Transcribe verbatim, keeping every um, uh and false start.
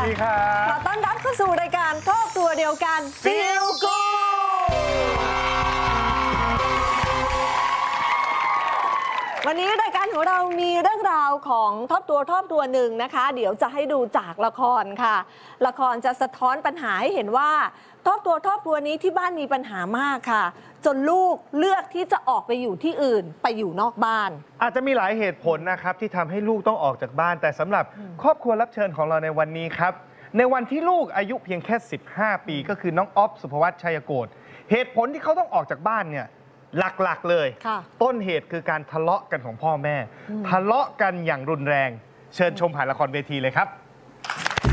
ดีครับขอต้อนรับเข้าสู่รายการครอบครัวเดียวกัน Feel Good วันนี้รายการของเรามีเรื่องราวของครอบครัวครอบครัวหนึ่งนะคะ เดี๋ยวจะให้ดูจากละครค่ะ ละครจะสะท้อนปัญหาให้เห็นว่าครอบครัวครอบครัวนี้ที่บ้านมีปัญหามากค่ะ จนลูกเลือกที่จะออกไปอยู่ที่อื่นไปอยู่นอกบ้านอาจจะมีหลายเหตุผลนะครับที่ทำให้ลูกต้องออกจากบ้าน แต่สำหรับครอบครัวรับเชิญของเราในวันนี้ครับในวันที่ลูกอายุเพียงแค่สิบห้าปีก็คือน้องอ๊อฟสุภวัฒน์ชัยโกฏเหตุผลที่เขาต้องออกจากบ้านเนี่ยหลักๆเลยต้นเหตุคือการทะเลาะกันของพ่อแม่ทะเลาะกันอย่างรุนแรงเชิญชมผ่านละครเวทีเลยครับ